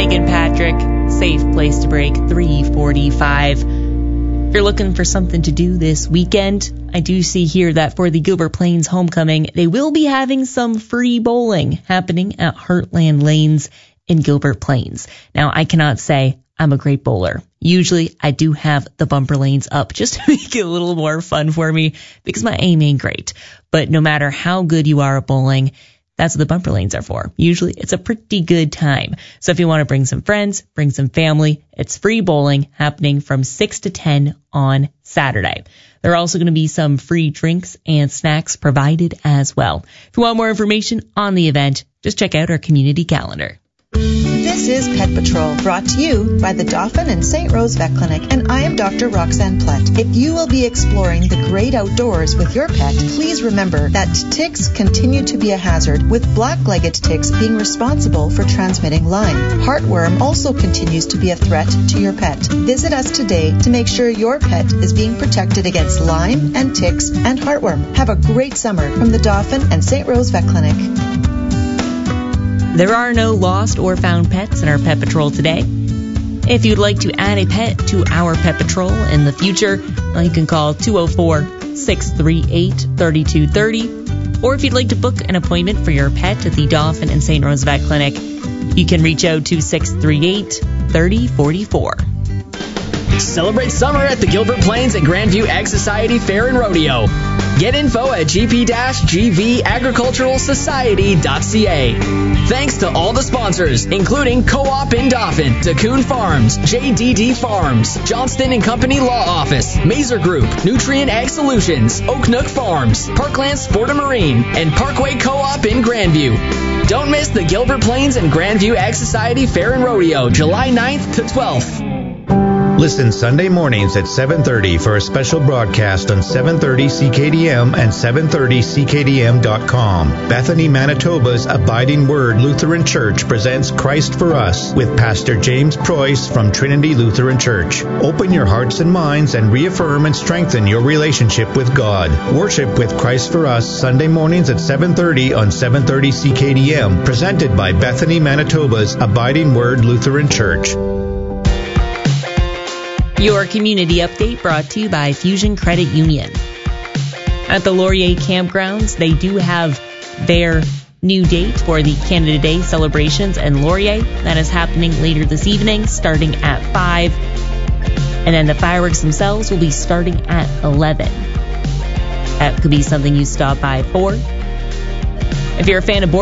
Megan Patrick, Safe Place to Break, 3:45. If you're looking for something to do this weekend, I do see here that for the Gilbert Plains Homecoming, they will be having some free bowling happening at Heartland Lanes in Gilbert Plains. Now, I cannot say I'm a great bowler. Usually, I do have the bumper lanes up just to make it a little more fun for me because my aim ain't great. But no matter how good you are at bowling, that's what the bumper lanes are for. Usually, it's a pretty good time. So if you want to bring some friends, bring some family, it's free bowling happening from 6 to 10 on Saturday. There are also going to be some free drinks and snacks provided as well. If you want more information on the event, just check out our community calendar. This is Pet Patrol, brought to you by the Dauphin and St. Rose Vet Clinic, and I am Dr. Roxanne Plett. If you will be exploring the great outdoors with your pet, please remember that ticks continue to be a hazard, with black-legged ticks being responsible for transmitting Lyme. Heartworm also continues to be a threat to your pet. Visit us today to make sure your pet is being protected against Lyme and ticks and heartworm. Have a great summer from the Dauphin and St. Rose Vet Clinic. There are no lost or found pets in our Pet Patrol today. If you'd like to add a pet to our Pet Patrol in the future, you can call 204-638-3230. Or if you'd like to book an appointment for your pet at the Dauphin and St. Rose Vet Clinic, you can reach out to 638-3044. Celebrate summer at the Gilbert Plains and Grandview Ag Society Fair and Rodeo. Get info at gp-gvagriculturalsociety.ca. Thanks to all the sponsors, including Co-op in Dauphin, Cocoon Farms, JDD Farms, Johnston & Company Law Office, Mazer Group, Nutrient Ag Solutions, Oak Nook Farms, Parkland Sport and Marine, and Parkway Co-op in Grandview. Don't miss the Gilbert Plains and Grandview Ag Society Fair and Rodeo, July 9th to 12th. Listen Sunday mornings at 7:30 for a special broadcast on 730 CKDM and 730CKDM.com. Bethany, Manitoba's Abiding Word Lutheran Church presents Christ for Us with Pastor James Preuss from Trinity Lutheran Church. Open your hearts and minds and reaffirm and strengthen your relationship with God. Worship with Christ for Us Sunday mornings at 7:30 on 730 CKDM, presented by Bethany, Manitoba's Abiding Word Lutheran Church. Your community update brought to you by Fusion Credit Union. At the Laurier Campgrounds, they do have their new date for the Canada Day celebrations in Laurier. That is happening later this evening, starting at 5. And then the fireworks themselves will be starting at 11. That could be something you stop by for. If you're a fan of